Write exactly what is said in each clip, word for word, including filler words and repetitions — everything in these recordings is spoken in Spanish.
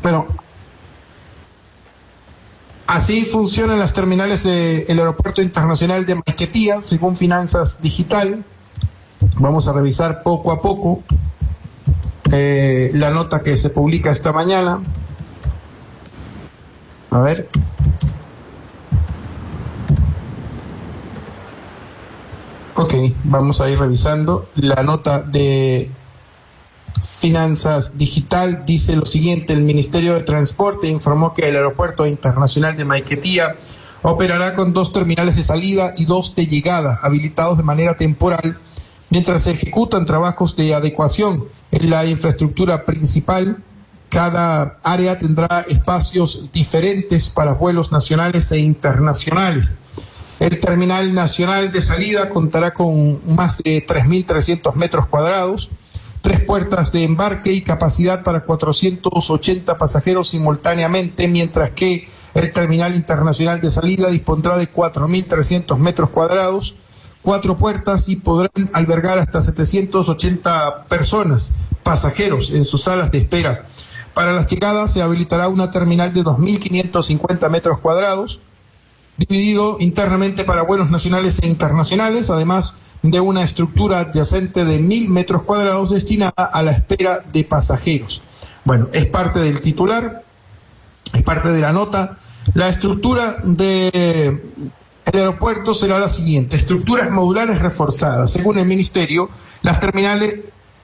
Bueno, así funcionan las terminales del Aeropuerto Internacional de Maiquetía, según Finanzas Digital. Vamos a revisar poco a poco eh, la nota que se publica esta mañana. A ver. Ok, vamos a ir revisando. La nota de Finanzas Digital dice lo siguiente: el Ministerio de Transporte informó que el Aeropuerto Internacional de Maiquetía operará con dos terminales de salida y dos de llegada, habilitados de manera temporal, mientras se ejecutan trabajos de adecuación en la infraestructura principal. Cada área tendrá espacios diferentes para vuelos nacionales e internacionales. El terminal nacional de salida contará con más de tres mil trescientos metros cuadrados, tres puertas de embarque y capacidad para cuatrocientos ochenta pasajeros simultáneamente, mientras que el terminal internacional de salida dispondrá de cuatro mil trescientos metros cuadrados, cuatro puertas y podrán albergar hasta setecientas ochenta personas, pasajeros, en sus salas de espera. Para las llegadas se habilitará una terminal de dos mil quinientos cincuenta metros cuadrados, dividido internamente para vuelos nacionales e internacionales, además de una estructura adyacente de mil metros cuadrados destinada a la espera de pasajeros. Bueno, es parte del titular, es parte de la nota. La estructura del aeropuerto será la siguiente: estructuras modulares reforzadas. Según el Ministerio, las terminales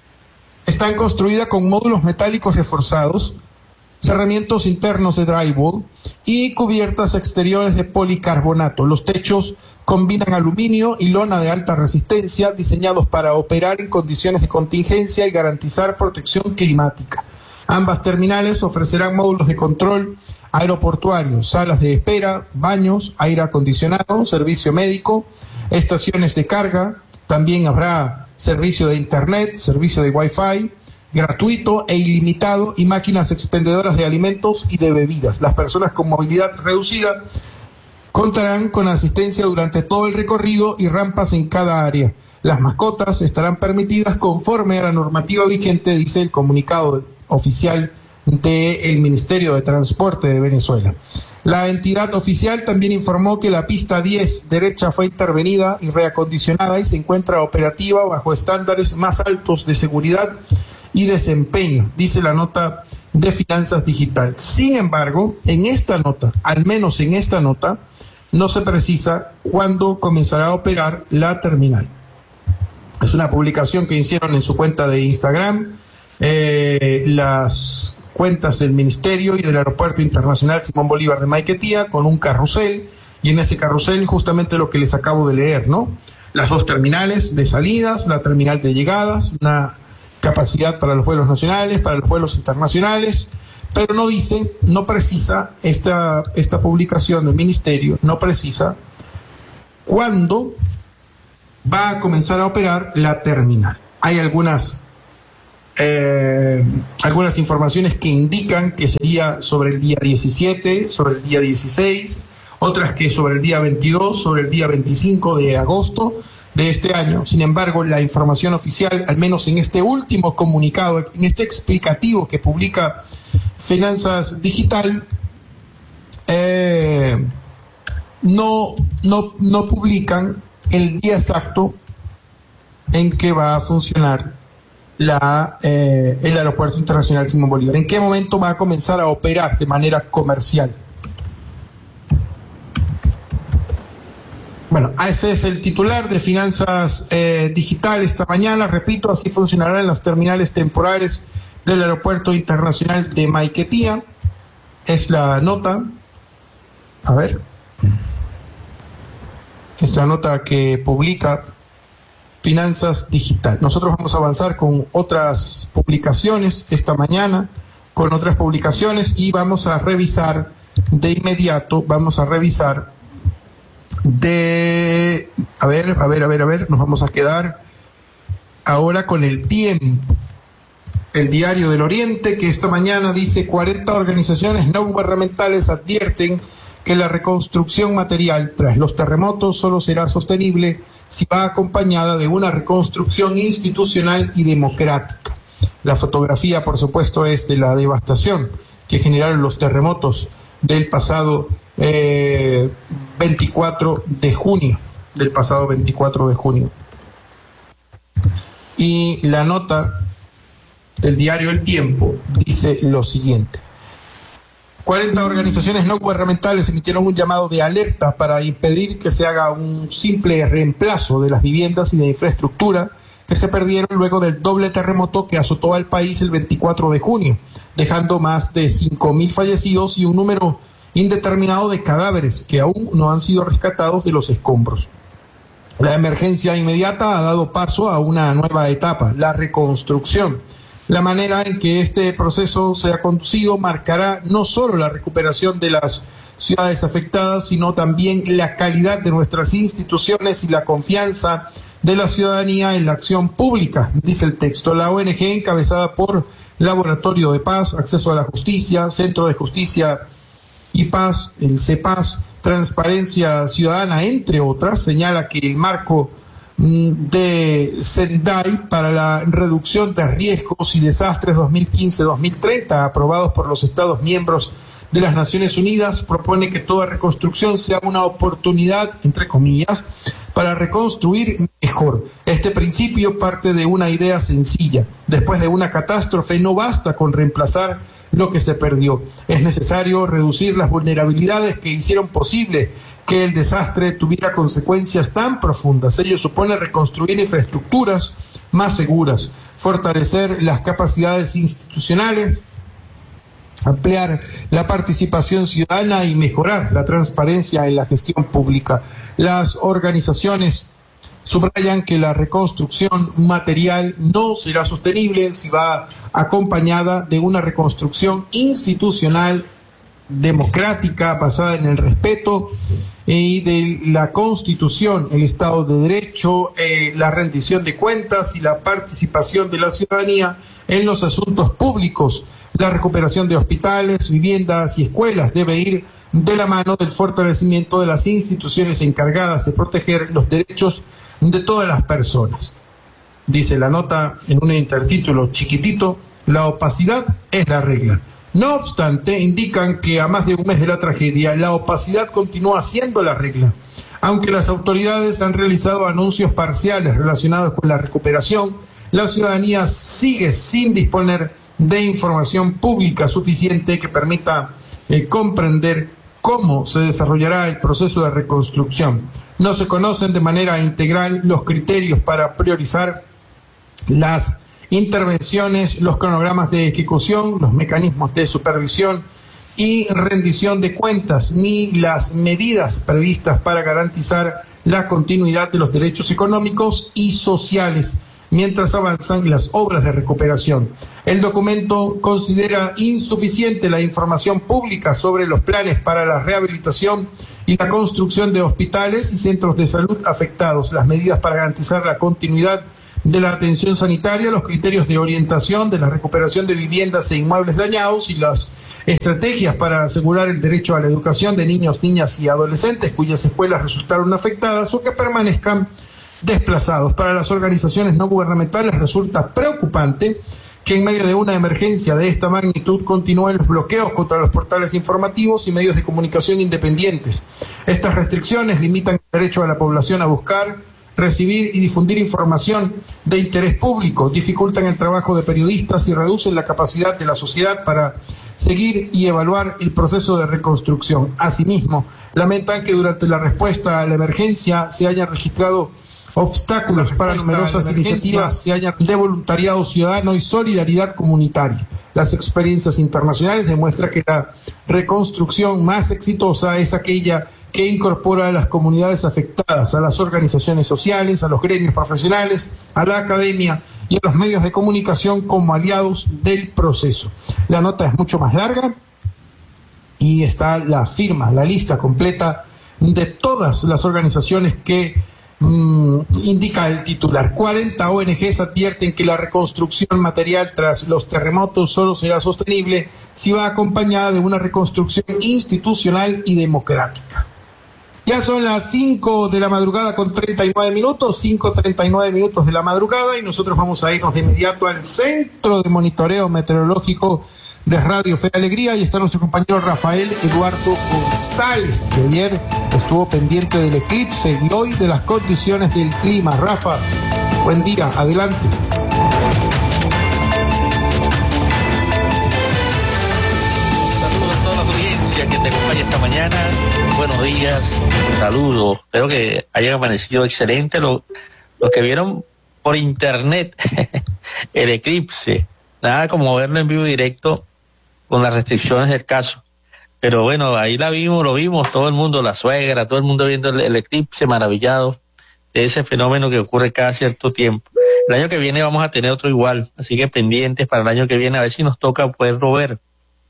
están construidas con módulos metálicos reforzados, cerramientos internos de drywall y cubiertas exteriores de policarbonato. Los techos combinan aluminio y lona de alta resistencia, diseñados para operar en condiciones de contingencia y garantizar protección climática. Ambas terminales ofrecerán módulos de control aeroportuario, salas de espera, baños, aire acondicionado, servicio médico, estaciones de carga. También habrá servicio de internet, servicio de Wi-Fi gratuito e ilimitado y máquinas expendedoras de alimentos y de bebidas. Las personas con movilidad reducida contarán con asistencia durante todo el recorrido y rampas en cada área. Las mascotas estarán permitidas conforme a la normativa vigente, dice el comunicado oficial del Ministerio de Transporte de Venezuela. La entidad oficial también informó que la pista diez derecha fue intervenida y reacondicionada y se encuentra operativa bajo estándares más altos de seguridad y desempeño, dice la nota de Finanzas Digital. Sin embargo, en esta nota, al menos en esta nota, no se precisa cuándo comenzará a operar la terminal. Es una publicación que hicieron en su cuenta de Instagram eh, las cuentas del Ministerio y del Aeropuerto Internacional Simón Bolívar de Maiquetía, con un carrusel, y en ese carrusel justamente lo que les acabo de leer, ¿no? Las dos terminales de salidas, la terminal de llegadas, una capacidad para los vuelos nacionales, para los vuelos internacionales, pero no dice, no precisa esta, esta publicación del Ministerio, no precisa cuándo va a comenzar a operar la terminal. Hay algunas Eh, algunas informaciones que indican que sería sobre el día diecisiete, sobre el día dieciséis, otras que sobre el día veintidós, sobre el día veinticinco de agosto de este año. Sin embargo, la información oficial, al menos en este último comunicado, en este explicativo que publica Finanzas Digital, eh, no, no, no publican el día exacto en que va a funcionar La, eh, el Aeropuerto Internacional Simón Bolívar. ¿En qué momento va a comenzar a operar de manera comercial? Bueno, ese es el titular de Finanzas eh, Digital esta mañana. Repito, así funcionarán las terminales temporales del Aeropuerto Internacional de Maiquetía. Es la nota. A ver. Es la nota que publica Finanzas Digital. Nosotros vamos a avanzar con otras publicaciones esta mañana, con otras publicaciones, y vamos a revisar de inmediato, vamos a revisar de, a ver, a ver, a ver, a ver, nos vamos a quedar ahora con El Tiempo, el Diario del Oriente, que esta mañana dice: cuarenta organizaciones no gubernamentales advierten que la reconstrucción material tras los terremotos solo será sostenible si va acompañada de una reconstrucción institucional y democrática. La fotografía, por supuesto, es de la devastación que generaron los terremotos del pasado eh, veinticuatro de junio, del pasado veinticuatro de junio. Y la nota del diario El Tiempo dice lo siguiente: cuarenta organizaciones no gubernamentales emitieron un llamado de alerta para impedir que se haga un simple reemplazo de las viviendas y de infraestructura que se perdieron luego del doble terremoto que azotó al país el veinticuatro de junio, dejando más de cinco mil fallecidos y un número indeterminado de cadáveres que aún no han sido rescatados de los escombros. La emergencia inmediata ha dado paso a una nueva etapa, la reconstrucción. La manera en que este proceso se ha conducido marcará no solo la recuperación de las ciudades afectadas, sino también la calidad de nuestras instituciones y la confianza de la ciudadanía en la acción pública, dice el texto. La O N G, encabezada por Laboratorio de Paz, Acceso a la Justicia, Centro de Justicia y Paz, el CEPAS, Transparencia Ciudadana, entre otras, señala que el marco de Sendai para la reducción de riesgos y desastres dos mil quince a dos mil treinta, aprobados por los Estados miembros de las Naciones Unidas, propone que toda reconstrucción sea una oportunidad, entre comillas, para reconstruir mejor. Este principio parte de una idea sencilla. Después de una catástrofe no basta con reemplazar lo que se perdió. Es necesario reducir las vulnerabilidades que hicieron posible que el desastre tuviera consecuencias tan profundas. Ello supone reconstruir infraestructuras más seguras, fortalecer las capacidades institucionales, ampliar la participación ciudadana y mejorar la transparencia en la gestión pública. Las organizaciones subrayan que la reconstrucción material no será sostenible si va acompañada de una reconstrucción institucional democrática basada en el respeto y de la Constitución, el Estado de Derecho, eh, la rendición de cuentas y la participación de la ciudadanía en los asuntos públicos. La recuperación de hospitales, viviendas y escuelas debe ir de la mano del fortalecimiento de las instituciones encargadas de proteger los derechos de todas las personas. Dice la nota en un intertítulo chiquitito: la opacidad es la regla. No obstante, indican que a más de un mes de la tragedia, la opacidad continúa siendo la regla. Aunque las autoridades han realizado anuncios parciales relacionados con la recuperación, la ciudadanía sigue sin disponer de información pública suficiente que permita eh, comprender cómo se desarrollará el proceso de reconstrucción. No se conocen de manera integral los criterios para priorizar las intervenciones, los cronogramas de ejecución, los mecanismos de supervisión y rendición de cuentas, ni las medidas previstas para garantizar la continuidad de los derechos económicos y sociales mientras avanzan las obras de recuperación. El documento considera insuficiente la información pública sobre los planes para la rehabilitación y la construcción de hospitales y centros de salud afectados, las medidas para garantizar la continuidad de la atención sanitaria, los criterios de orientación de la recuperación de viviendas e inmuebles dañados y las estrategias para asegurar el derecho a la educación de niños, niñas y adolescentes cuyas escuelas resultaron afectadas o que permanezcan desplazados. Para las organizaciones no gubernamentales resulta preocupante que en medio de una emergencia de esta magnitud continúen los bloqueos contra los portales informativos y medios de comunicación independientes. Estas restricciones limitan el derecho a la población a buscar, recibir y difundir información de interés público, dificultan el trabajo de periodistas y reducen la capacidad de la sociedad para seguir y evaluar el proceso de reconstrucción. Asimismo, lamentan que durante la respuesta a la emergencia se hayan registrado obstáculos para numerosas iniciativas de voluntariado ciudadano y solidaridad comunitaria. Las experiencias internacionales demuestran que la reconstrucción más exitosa es aquella que incorpora a las comunidades afectadas, a las organizaciones sociales, a los gremios profesionales, a la academia y a los medios de comunicación como aliados del proceso. La nota es mucho más larga y está la firma, la lista completa de todas las organizaciones que Mm, indica el titular. cuarenta O N Ges advierten que la reconstrucción material tras los terremotos solo será sostenible si va acompañada de una reconstrucción institucional y democrática. Ya son las cinco de la madrugada con treinta y nueve minutos, cinco treinta y nueve minutos de la madrugada, y nosotros vamos a irnos de inmediato al Centro de Monitoreo Meteorológico de Radio Fe y Alegría, y está nuestro compañero Rafael Eduardo González, que ayer estuvo pendiente del eclipse y hoy de las condiciones del clima. Rafa, buen día, adelante. Saludos a toda la audiencia que te acompaña esta mañana. Buenos días, saludos. Espero que hayan amanecido excelente. Lo, lo que vieron por internet, el eclipse, nada como verlo en vivo y directo con las restricciones del caso. Pero bueno, ahí la vimos, lo vimos, todo el mundo, la suegra, todo el mundo viendo el, el eclipse, maravillado de ese fenómeno que ocurre cada cierto tiempo. El año que viene vamos a tener otro igual, así que pendientes para el año que viene, a ver si nos toca poderlo ver.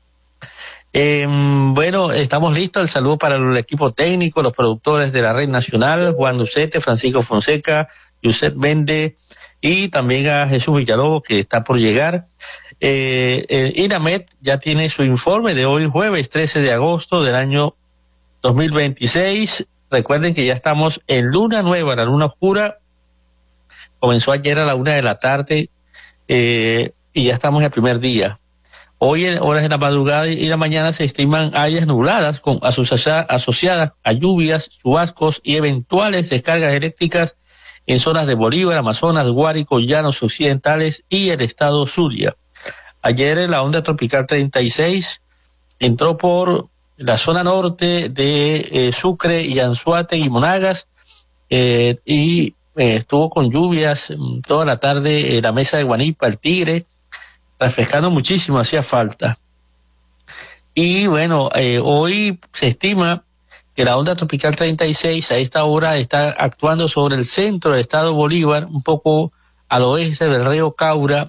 Eh, bueno, estamos listos. El saludo para el equipo técnico, los productores de la Red Nacional, Juan Ducete, Francisco Fonseca, Yusef Vende y también a Jesús Villalobos, que está por llegar. Eh, eh, INAMED ya tiene su informe de hoy, jueves trece de agosto del año dos mil veintiséis. Recuerden que ya estamos en luna nueva, la luna oscura comenzó ayer a la una de la tarde eh, y ya estamos en el primer día. Hoy en horas de la madrugada y la mañana se estiman áreas nubladas con asocia asociadas a lluvias, chubascos y eventuales descargas eléctricas en zonas de Bolívar, Amazonas, Guárico, Llanos Occidentales y el estado Zulia. Ayer la onda tropical treinta y seis entró por la zona norte de eh, Sucre y Anzoátegui y Monagas eh, y eh, estuvo con lluvias toda la tarde en la mesa de Guanipa, el Tigre, refrescando muchísimo, hacía falta. Y bueno, eh, hoy se estima que la onda tropical treinta y seis a esta hora está actuando sobre el centro del estado Bolívar, un poco al oeste del río Caura,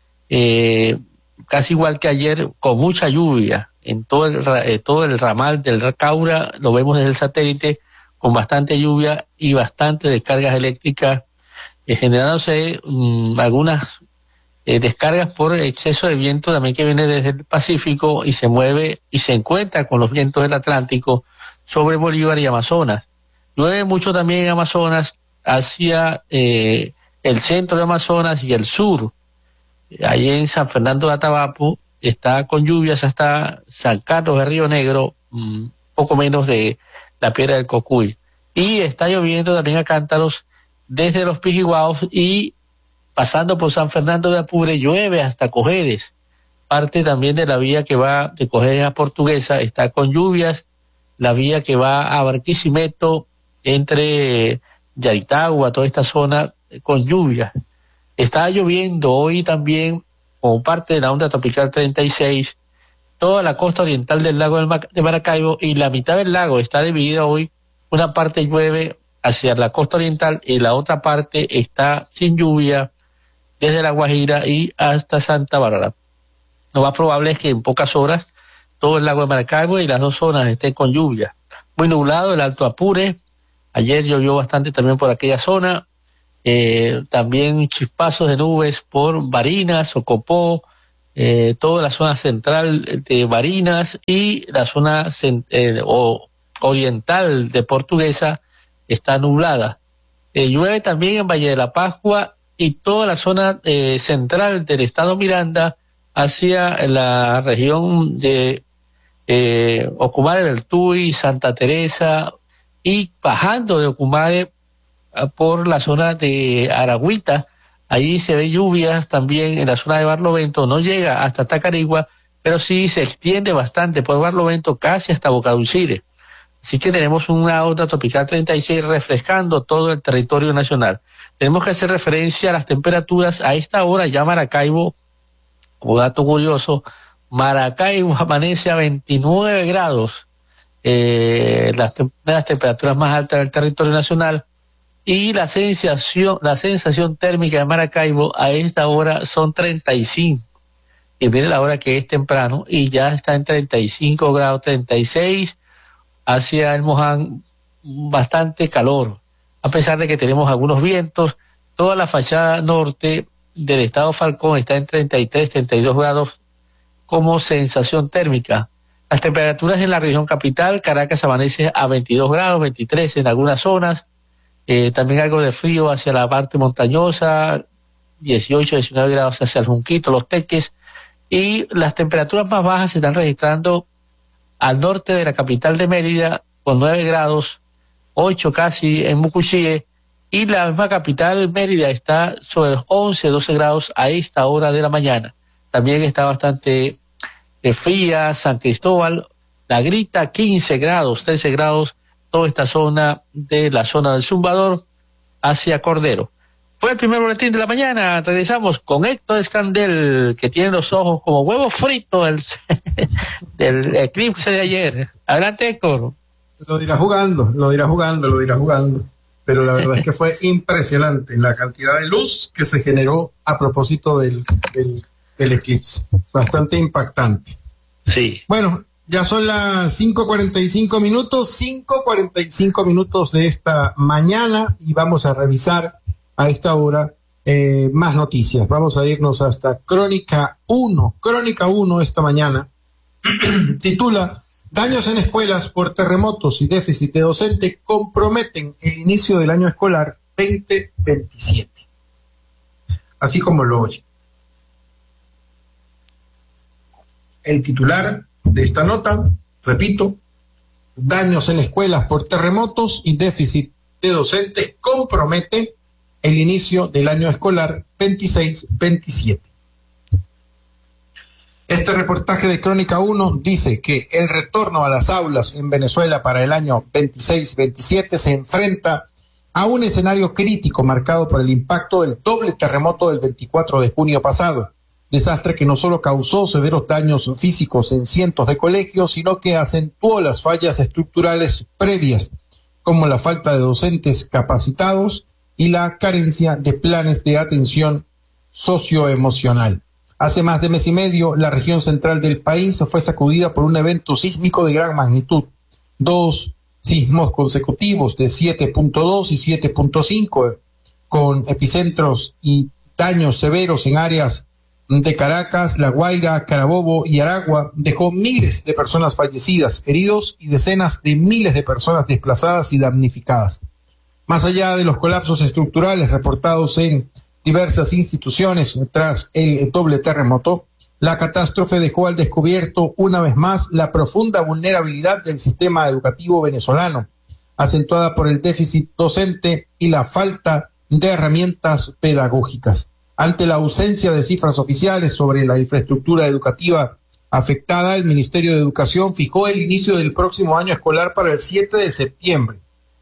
eh, casi igual que ayer, con mucha lluvia en todo el, eh, todo el ramal del Caura, lo vemos desde el satélite, con bastante lluvia y bastante descargas eléctricas, eh, generándose um, algunas Eh, descargas por exceso de viento también que viene desde el Pacífico y se mueve y se encuentra con los vientos del Atlántico sobre Bolívar y Amazonas. Llueve mucho también en Amazonas hacia eh, el centro de Amazonas y el sur. Allí en San Fernando de Atabapo está con lluvias hasta San Carlos de Río Negro, un poco menos de la Piedra del Cocuy. Y está lloviendo también a cántaros desde los Pijiguaos y pasando por San Fernando de Apure, llueve hasta Cojedes. Parte también de la vía que va de Cojedes a Portuguesa está con lluvias. La vía que va a Barquisimeto, entre Yaritagua, toda esta zona, con lluvias. Está lloviendo hoy también, como parte de la onda tropical treinta y seis, toda la costa oriental del lago de Maracaibo, y la mitad del lago está dividida hoy. Una parte llueve hacia la costa oriental y la otra parte está sin lluvia, desde La Guajira y hasta Santa Bárbara. Lo más probable es que en pocas horas todo el lago de Maracaibo y las dos zonas estén con lluvia. Muy nublado el Alto Apure, ayer llovió bastante también por aquella zona, eh, también chispazos de nubes por Barinas, Ocopó, eh, toda la zona central de Barinas y la zona eh, o, oriental de Portuguesa está nublada. Eh, llueve también en Valle de la Pascua y toda la zona eh, central del estado Miranda hacia la región de eh, Ocumare del Tuy, Santa Teresa y bajando de Ocumare por la zona de Aragüita. Allí se ve lluvias también en la zona de Barlovento, no llega hasta Tacarigua, pero sí se extiende bastante por Barlovento casi hasta Bocadulcire. Así que tenemos una onda tropical treinta y seis refrescando todo el territorio nacional. Tenemos que hacer referencia a las temperaturas. A esta hora ya Maracaibo, como dato curioso, Maracaibo amanece a veintinueve grados, eh, las, tem las temperaturas más altas del territorio nacional, y la sensación, la sensación térmica de Maracaibo a esta hora son treinta y cinco. Y mire la hora que es temprano y ya está en treinta y cinco grados, treinta y seis. Hacia el Moján, bastante calor, a pesar de que tenemos algunos vientos. Toda la fachada norte del estado Falcón está en treinta y tres, treinta y dos grados como sensación térmica. Las temperaturas en la región capital, Caracas amanece a veintidós grados, veintitrés en algunas zonas, eh, también algo de frío hacia la parte montañosa, dieciocho, diecinueve grados hacia el Junquito, Los Teques, y las temperaturas más bajas se están registrando al norte de la capital de Mérida con nueve grados, ocho casi en Mucuchíe, y la misma capital Mérida está sobre los once, doce grados a esta hora de la mañana. También está bastante eh, fría San Cristóbal, La Grita, quince grados, trece grados, toda esta zona de la zona del Zumbador hacia Cordero. Fue el primer boletín de la mañana. Regresamos con Héctor Escandel, que tiene los ojos como huevo frito del, del eclipse de ayer. Adelante, Héctor. Lo dirá jugando, lo dirá jugando, lo dirá jugando. Pero la verdad es que fue impresionante la cantidad de luz que se generó a propósito del, del, del eclipse. Bastante impactante. Sí. Bueno, ya son las cinco cuarenta y cinco minutos, cinco cuarenta y cinco minutos de esta mañana, y vamos a revisar a esta hora eh, más noticias. Vamos a irnos hasta Crónica uno. Crónica uno esta mañana titula: daños en escuelas por terremotos y déficit de docente comprometen el inicio del año escolar veinte veintisiete. Así como lo oye. El titular de esta nota, repito: daños en escuelas por terremotos y déficit de docentes compromete el inicio del año escolar veintiséis veintisiete. Este reportaje de Crónica uno dice que el retorno a las aulas en Venezuela para el año veintiséis veintisiete se enfrenta a un escenario crítico marcado por el impacto del doble terremoto del veinticuatro de junio pasado, desastre que no solo causó severos daños físicos en cientos de colegios, sino que acentuó las fallas estructurales previas, como la falta de docentes capacitados y la carencia de planes de atención socioemocional. Hace más de mes y medio, la región central del país fue sacudida por un evento sísmico de gran magnitud. Dos sismos consecutivos de siete punto dos y siete punto cinco, con epicentros y daños severos en áreas de Caracas, La Guaira, Carabobo y Aragua, dejó miles de personas fallecidas, heridos y decenas de miles de personas desplazadas y damnificadas. Más allá de los colapsos estructurales reportados en diversas instituciones tras el doble terremoto, la catástrofe dejó al descubierto una vez más la profunda vulnerabilidad del sistema educativo venezolano, acentuada por el déficit docente y la falta de herramientas pedagógicas. Ante la ausencia de cifras oficiales sobre la infraestructura educativa afectada, el Ministerio de Educación fijó el inicio del próximo año escolar para el siete de septiembre.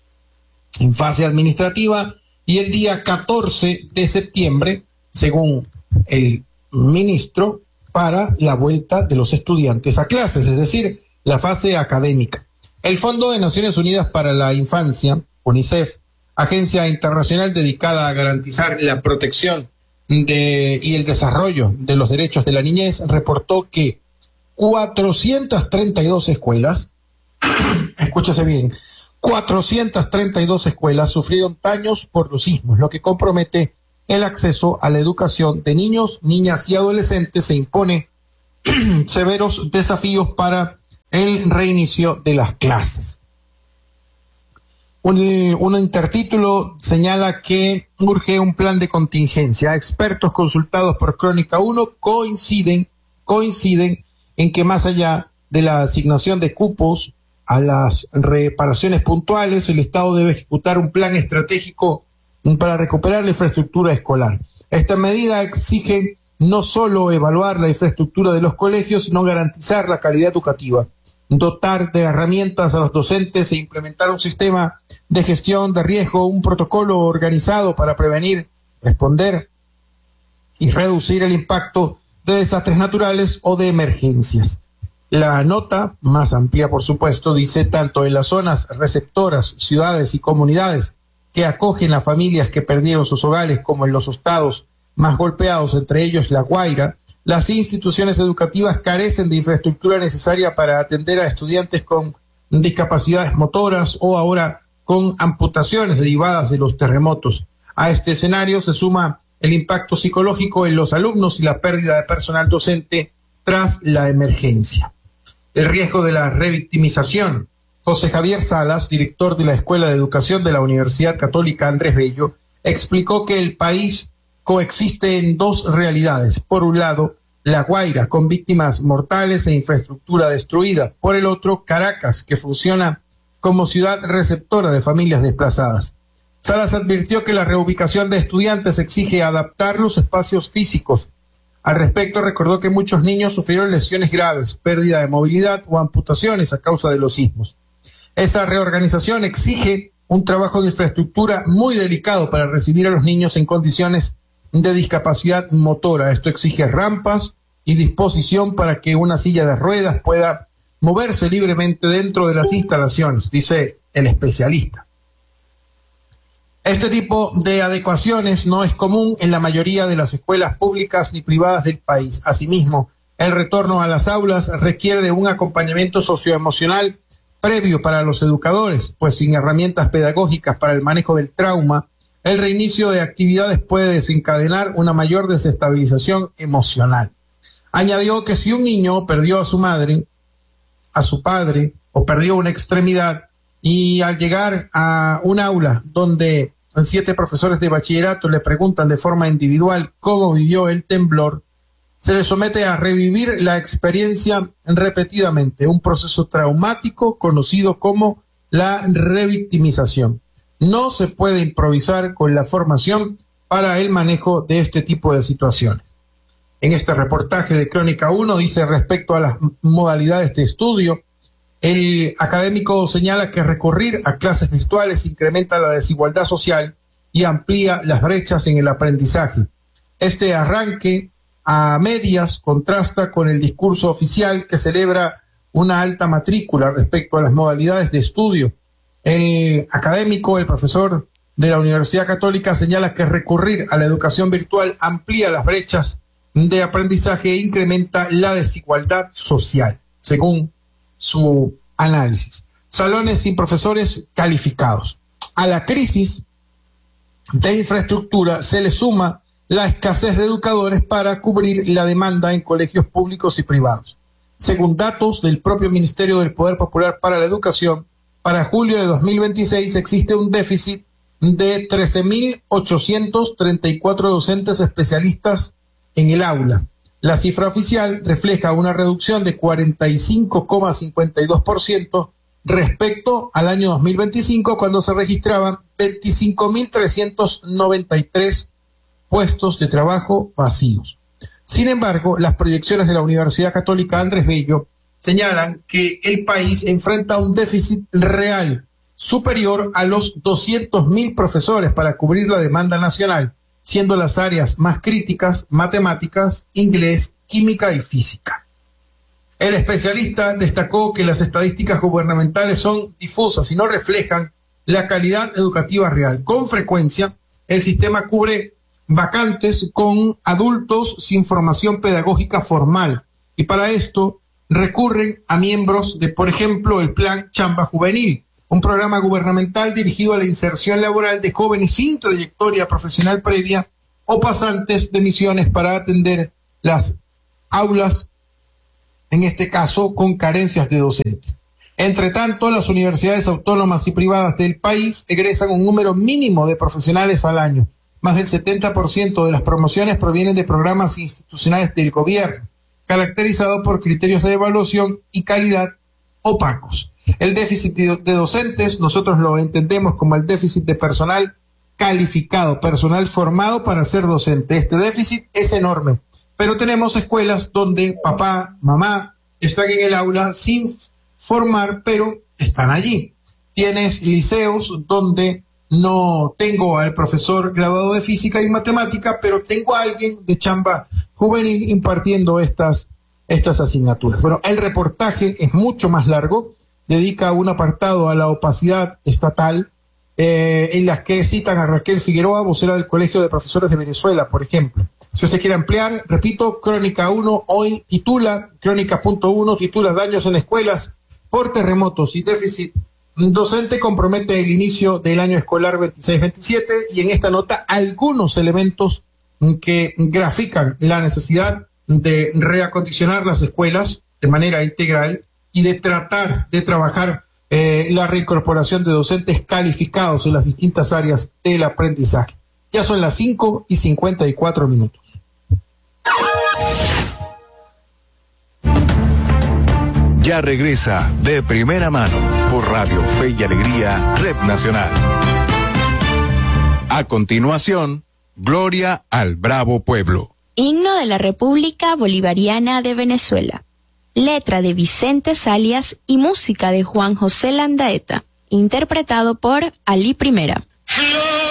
En fase administrativa, y el día catorce de septiembre, según el ministro, para la vuelta de los estudiantes a clases, es decir, la fase académica. El Fondo de Naciones Unidas para la Infancia, UNICEF, agencia internacional dedicada a garantizar la protección de, y el desarrollo de los derechos de la niñez, reportó que cuatrocientas treinta y dos escuelas, escúchese bien, cuatrocientas treinta y dos escuelas sufrieron daños por los sismos, lo que compromete el acceso a la educación de niños, niñas y adolescentes. Se impone severos desafíos para el reinicio de las clases. Un, un intertítulo señala que urge un plan de contingencia. Expertos consultados por Crónica uno coinciden, coinciden en que más allá de la asignación de cupos a las reparaciones puntuales, el Estado debe ejecutar un plan estratégico para recuperar la infraestructura escolar. Esta medida exige no solo evaluar la infraestructura de los colegios, sino garantizar la calidad educativa, dotar de herramientas a los docentes e implementar un sistema de gestión de riesgo, un protocolo organizado para prevenir, responder y reducir el impacto de desastres naturales o de emergencias. La nota, más amplia por supuesto, dice: tanto en las zonas receptoras, ciudades y comunidades que acogen a familias que perdieron sus hogares, como en los estados más golpeados, entre ellos La Guaira, las instituciones educativas carecen de infraestructura necesaria para atender a estudiantes con discapacidades motoras o ahora con amputaciones derivadas de los terremotos. A este escenario se suma el impacto psicológico en los alumnos y la pérdida de personal docente tras la emergencia. El riesgo de la revictimización. José Javier Salas, director de la Escuela de Educación de la Universidad Católica Andrés Bello, explicó que el país coexiste en dos realidades. Por un lado, La Guaira, con víctimas mortales e infraestructura destruida. Por el otro, Caracas, que funciona como ciudad receptora de familias desplazadas. Salas advirtió que la reubicación de estudiantes exige adaptar los espacios físicos. Al respecto, recordó que muchos niños sufrieron lesiones graves, pérdida de movilidad o amputaciones a causa de los sismos. Esa reorganización exige un trabajo de infraestructura muy delicado para recibir a los niños en condiciones de discapacidad motora. Esto exige rampas y disposición para que una silla de ruedas pueda moverse libremente dentro de las instalaciones, dice el especialista. Este tipo de adecuaciones no es común en la mayoría de las escuelas públicas ni privadas del país. Asimismo, el retorno a las aulas requiere de un acompañamiento socioemocional previo para los educadores, pues sin herramientas pedagógicas para el manejo del trauma, el reinicio de actividades puede desencadenar una mayor desestabilización emocional. Añadió que si un niño perdió a su madre, a su padre, o perdió una extremidad, y al llegar a un aula donde siete profesores de bachillerato le preguntan de forma individual cómo vivió el temblor, se le somete a revivir la experiencia repetidamente, un proceso traumático conocido como la revictimización. No se puede improvisar con la formación para el manejo de este tipo de situaciones. En este reportaje de Crónica uno dice respecto a las modalidades de estudio, el académico señala que recurrir a clases virtuales incrementa la desigualdad social y amplía las brechas en el aprendizaje. Este arranque a medias contrasta con el discurso oficial que celebra una alta matrícula respecto a las modalidades de estudio. El académico, el profesor de la Universidad Católica, señala que recurrir a la educación virtual amplía las brechas de aprendizaje e incrementa la desigualdad social, según su análisis. Salones sin profesores calificados. A la crisis de infraestructura se le suma la escasez de educadores para cubrir la demanda en colegios públicos y privados. Según datos del propio Ministerio del Poder Popular para la Educación, para julio de dos mil veintiséis existe un déficit de trece mil ochocientos treinta y cuatro docentes especialistas en el aula. La cifra oficial refleja una reducción de cuarenta y cinco coma cincuenta y dos por ciento respecto al año dos mil veinticinco, cuando se registraban veinticinco mil trescientos noventa y tres puestos de trabajo vacíos. Sin embargo, las proyecciones de la Universidad Católica Andrés Bello señalan que el país enfrenta un déficit real superior a los doscientos mil profesores para cubrir la demanda nacional, siendo las áreas más críticas matemáticas, inglés, química y física. El especialista destacó que las estadísticas gubernamentales son difusas y no reflejan la calidad educativa real. Con frecuencia, el sistema cubre vacantes con adultos sin formación pedagógica formal, y para esto recurren a miembros de, por ejemplo, el Plan Chamba Juvenil, un programa gubernamental dirigido a la inserción laboral de jóvenes sin trayectoria profesional previa o pasantes de misiones para atender las aulas, en este caso con carencias de docentes. Entre tanto, las universidades autónomas y privadas del país egresan un número mínimo de profesionales al año. Más del setenta por ciento de las promociones provienen de programas institucionales del gobierno, caracterizados por criterios de evaluación y calidad opacos. El déficit de docentes nosotros lo entendemos como el déficit de personal calificado, personal formado para ser docente. Este déficit es enorme, pero tenemos escuelas donde papá, mamá están en el aula sin formar, pero están allí. Tienes liceos donde no tengo al profesor graduado de física y matemática, pero tengo a alguien de chamba juvenil impartiendo estas, estas asignaturas. Bueno, el reportaje es mucho más largo, dedica un apartado a la opacidad estatal, eh, en las que citan a Raquel Figueroa, vocera del Colegio de Profesores de Venezuela, por ejemplo. Si usted quiere ampliar, repito, Crónica uno hoy titula, Crónica punto uno titula Daños en escuelas por terremotos y déficit docente compromete el inicio del año escolar veintiséis veintisiete, y en esta nota algunos elementos que grafican la necesidad de reacondicionar las escuelas de manera integral y de tratar de trabajar eh, la reincorporación de docentes calificados en las distintas áreas del aprendizaje. Ya son las cinco y cincuenta y cuatro minutos. ya regresa de primera mano por Radio Fe y Alegría, Red Nacional. A continuación, Gloria al Bravo Pueblo. Himno de la República Bolivariana de Venezuela. Letra de Vicente Salias y música de Juan José Landaeta. Interpretado por Ali Primera.